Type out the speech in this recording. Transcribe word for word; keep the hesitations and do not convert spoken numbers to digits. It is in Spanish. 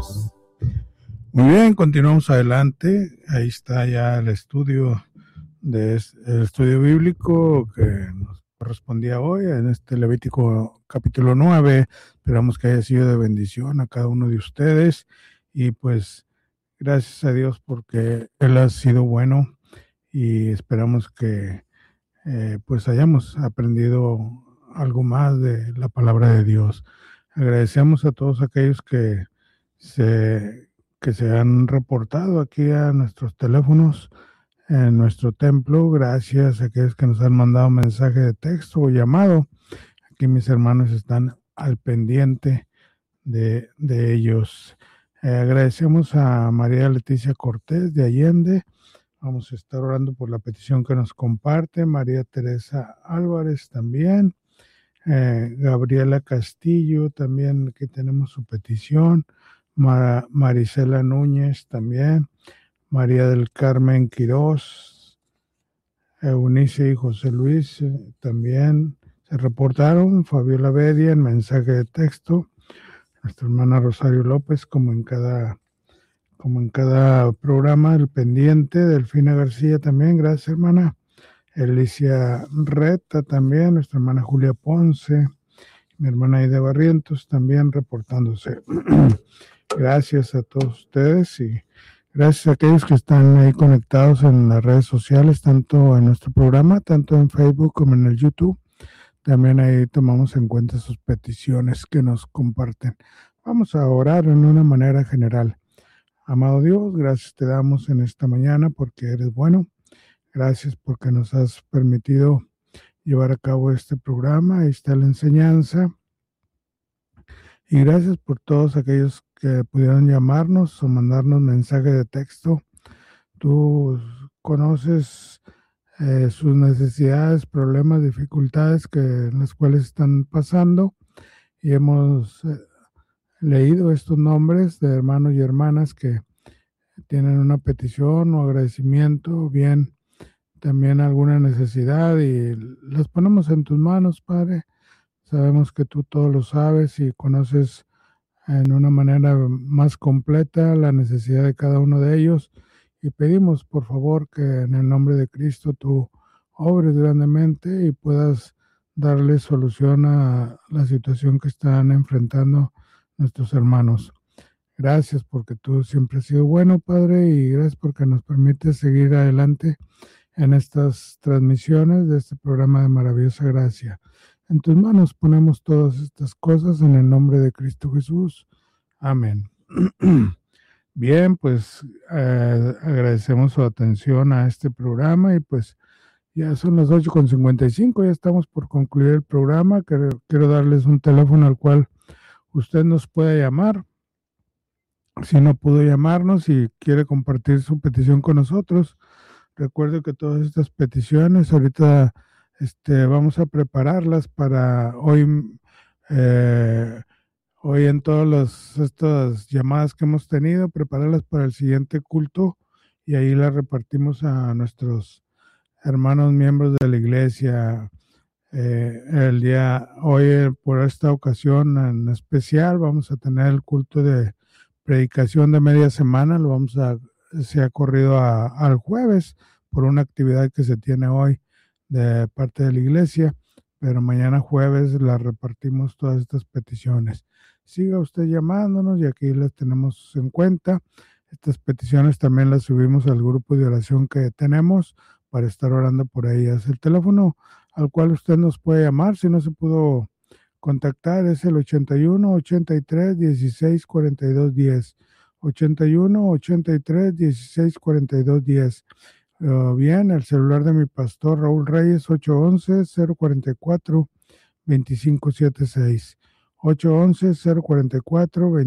Muy bien, continuamos adelante. Ahí está ya el estudio de el estudio bíblico que nos correspondía hoy en este Levítico capítulo nueve. Esperamos que haya sido de bendición a cada uno de ustedes y pues gracias a Dios porque Él ha sido bueno y esperamos que eh, pues hayamos aprendido algo más de la palabra de Dios. Agradecemos a todos aquellos que se que se han reportado aquí a nuestros teléfonos en nuestro templo. Gracias a aquellos que nos han mandado mensaje de texto o llamado. Aquí mis hermanos están al pendiente de, de ellos. Eh, agradecemos a María Leticia Cortés de Allende. Vamos a estar orando por la petición que nos comparte. María Teresa Álvarez también. Eh, Gabriela Castillo también, que tenemos su petición. Mar- Marisela Núñez también, María del Carmen Quirós, Eunice y José Luis eh, también se reportaron, Fabiola Bedia en mensaje de texto, nuestra hermana Rosario López como en cada como en cada programa, el pendiente, Delfina García también, gracias hermana, Elicia Reta también, nuestra hermana Julia Ponce, mi hermana Aida Barrientos también reportándose. Gracias a todos ustedes y gracias a aquellos que están ahí conectados en las redes sociales, tanto en nuestro programa, tanto en Facebook como en el YouTube. También ahí tomamos en cuenta sus peticiones que nos comparten. Vamos a orar en una manera general. Amado Dios, gracias te damos en esta mañana porque eres bueno. Gracias porque nos has permitido llevar a cabo este programa. Ahí está la enseñanza. Y gracias por todos aquellos que pudieron llamarnos o mandarnos mensaje de texto. Tú conoces eh, sus necesidades, problemas, dificultades que, en las cuales están pasando y hemos eh, leído estos nombres de hermanos y hermanas que tienen una petición o agradecimiento o bien también alguna necesidad y las ponemos en tus manos, Padre. Sabemos que tú todo lo sabes y conoces en una manera más completa la necesidad de cada uno de ellos y pedimos por favor que en el nombre de Cristo tú obres grandemente y puedas darle solución a la situación que están enfrentando nuestros hermanos. Gracias porque tú siempre has sido bueno, Padre, y gracias porque nos permites seguir adelante en estas transmisiones de este programa de Maravillosa Gracia. En tus manos ponemos todas estas cosas en el nombre de Cristo Jesús. Amén. Bien, pues eh, agradecemos su atención a este programa y pues ya son las ocho con cincuenta y cinco, ya estamos por concluir el programa. Quiero, quiero darles un teléfono al cual usted nos puede llamar. Si no pudo llamarnos y quiere compartir su petición con nosotros, recuerde que todas estas peticiones ahorita este, vamos a prepararlas para hoy, eh, hoy en todas las, estas llamadas que hemos tenido, prepararlas para el siguiente culto y ahí las repartimos a nuestros hermanos miembros de la iglesia. Eh, el día hoy, por esta ocasión en especial, vamos a tener el culto de predicación de media semana, lo vamos a, se ha corrido a, al jueves por una actividad que se tiene hoy de parte de la iglesia, pero mañana jueves las repartimos todas estas peticiones. Siga usted llamándonos y aquí las tenemos en cuenta. Estas peticiones también las subimos al grupo de oración que tenemos para estar orando por ahí. Es el teléfono al cual usted nos puede llamar si no se pudo contactar, es el ochenta y uno, ochenta y tres, dieciséis, cuarenta y dos, diez. ochenta y uno, ochenta y tres, dieciséis, cuarenta y dos, diez. Uh, bien, el celular de mi pastor Raúl Reyes, ocho once, cero cuarenta y cuatro, veinticinco setenta y seis. ocho once, cero cuarenta y cuatro, veinticinco